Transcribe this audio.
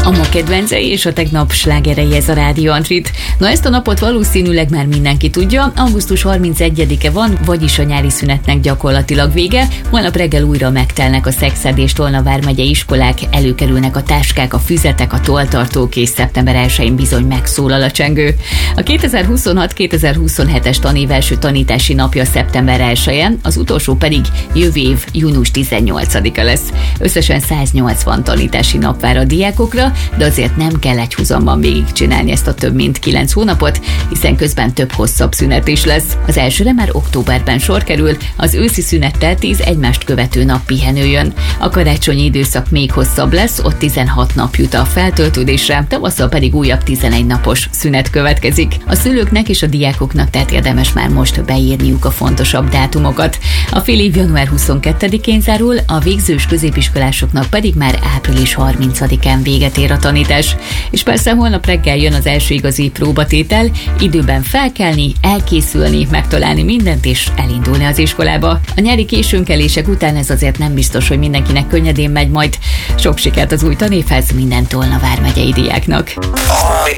A ma kedvencei és a tegnap slágerei, ez a Rádió Antrit. Na, ezt a napot valószínűleg már mindenki tudja. Augusztus 31-e van, vagyis a nyári szünetnek gyakorlatilag vége. Holnap reggel újra megtelnek a Szekszárd és Tolna vármegyei iskolák, előkerülnek a táskák, a füzetek, a tolltartók, és szeptember 1-én bizony megszólal a csengő. A 2026-2027-es tanévelső tanítási napja szeptember 1-en, az utolsó pedig jövő év június 18-a lesz. Összesen 180 tanítási nap vár a diákokra, de azért nem kell egy húzamban végigcsinálni ezt a több mint 9 hónapot, hiszen közben több hosszabb szünet is lesz. Az elsőre már októberben sor kerül, az őszi szünettel 10 egymást követő nap pihenő jön. A karácsonyi időszak még hosszabb lesz, ott 16 nap jut a feltöltődésre, tavasszal pedig újabb 11 napos szünet következik. A szülőknek és a diákoknak tehát érdemes már most beírniuk a fontosabb dátumokat. A félév január 22-én zárul, a végzős középiskolásoknak pedig már április 30-án véget ér a tanítás. És persze holnap reggel jön az első igazi próbatétel, időben felkelni, elkészülni, megtalálni mindent és elindulni az iskolába. A nyári későnkelések után ez azért nem biztos, hogy mindenkinek könnyedén megy majd. Sok sikert az új tanévhez minden Tolna vármegyei diáknak.